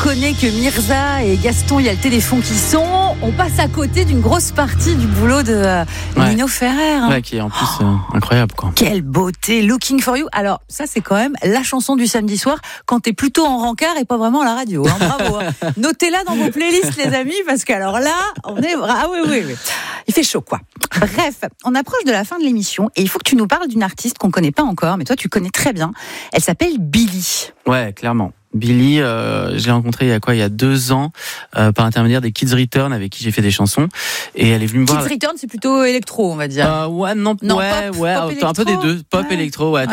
connaît que Mirza et Gaston, il y a le téléphone qui sont, on passe à côté d'une grosse partie du boulot de Nino Ferrer. Ouais, qui est en plus incroyable, quoi. Quelle beauté, Looking for You. Alors, ça, c'est quand même la chanson du samedi soir quand t'es plutôt en rencard et pas vraiment à la radio. Hein. Bravo. Hein. Notez-la dans vos playlists, les amis, parce qu'alors là, on est... Ah oui. Il fait chaud, quoi. Bref, on approche de la fin de l'émission et il faut que tu nous parles d'une artiste qu'on connaît pas encore, mais toi, tu connais très bien. Elle s'appelle Billy. Ouais, clairement. Billy, je l'ai rencontrée il y a 2 ans, par intermédiaire des Kids Return avec qui j'ai fait des chansons. Et elle est venue me voir. Kids Return, c'est plutôt électro, on va dire. Ouais, non, pop un peu des deux. Pop, électro, ouais.